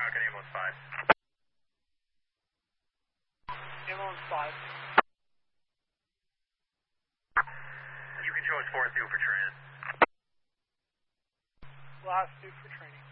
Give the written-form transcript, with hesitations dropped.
Falcon, ambulance 5. Ambulance 5. You control is 4-2 for training. Last 2 for training.